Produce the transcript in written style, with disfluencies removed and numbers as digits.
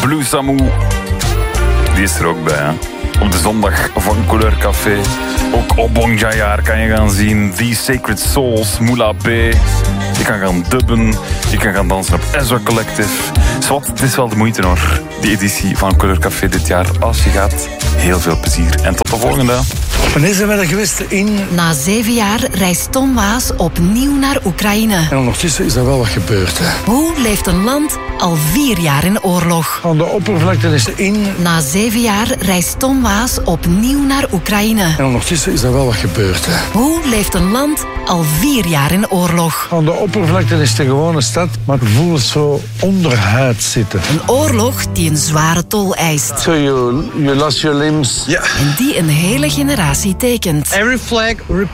Blue Samu. Die is er ook bij, hè. Op de zondag van Couleur Café. Ook Obong Jayar kan je gaan zien. The Sacred Souls, Moula B. Je kan gaan dubben. Je kan gaan dansen op Ezra Collective. Zwat, het is wel de moeite hoor. Die editie van Couleur Café dit jaar. Als je gaat, heel veel plezier. En tot de volgende. Wanneer zijn we er geweest in? Na 7 jaar reist Tom Waas opnieuw naar Oekraïne. En ondertussen is er wel wat gebeurd. Hè. Hoe leeft een land al 4 jaar in oorlog? Aan de oppervlakte is er in. Na 7 jaar reist Tom Waas opnieuw naar Oekraïne. En ondertussen is er wel wat gebeurd. Hè. Hoe leeft een land al 4 jaar in oorlog? Aan de oppervlakte is het een gewone stad, maar het voelt zo onderhuid zitten. Een oorlog die een zware tol eist. So you lost your limbs. En die een hele generatie tekent. Every flag